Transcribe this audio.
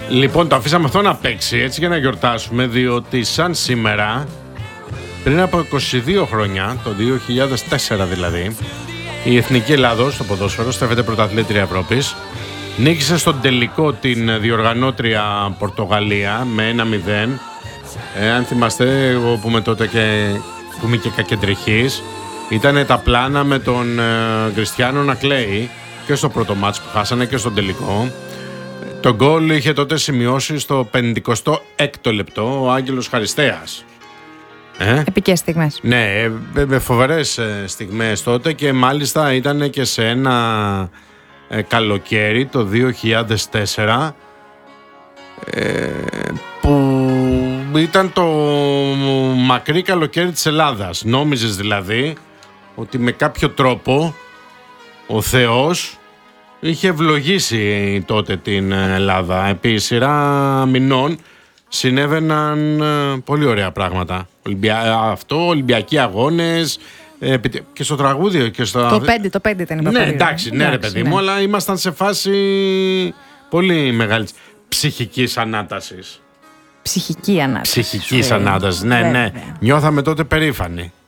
Λοιπόν, το αφήσαμε αυτό να παίξει έτσι για να γιορτάσουμε, διότι σαν σήμερα, πριν από 22 χρόνια, το 2004 δηλαδή, η Εθνική Ελλάδος στο ποδόσφαιρο, στρέφεται πρωταθλήτρια Ευρώπης, νίκησε στον τελικό την διοργανώτρια Πορτογαλία με 1-0. Αν θυμάστε, εγώ που είμαι τότε που είμαι και κακεντρεχής, ήταν τα πλάνα με τον Κριστιάνο να κλαίει και στο πρώτο μάτς που χάσανε και στον τελικό. Το γκολ είχε τότε σημειώσει στο 56ο λεπτό ο Άγγελος Χαριστέας. Επικές στιγμές. Ναι, με φοβερές στιγμές τότε, και μάλιστα ήταν και σε ένα καλοκαίρι το 2004 που ήταν το μακρύ καλοκαίρι της Ελλάδας. Νόμιζες δηλαδή ότι με κάποιο τρόπο ο Θεός είχε ευλογήσει τότε την Ελλάδα. Επί σειρά μηνών συνέβαιναν πολύ ωραία πράγματα. Ολυμπιακοί αγώνες, και στο τραγούδι και στο... Το 5 ήταν η Ναι, εντάξει, ναι, ρε παιδί μου, αλλά ήμασταν σε φάση πολύ μεγάλης ψυχικής ανάτασης. Ψυχική ανάταση. Ψυχικής ανάτασης, ναι. Νιώθαμε τότε περήφανοι.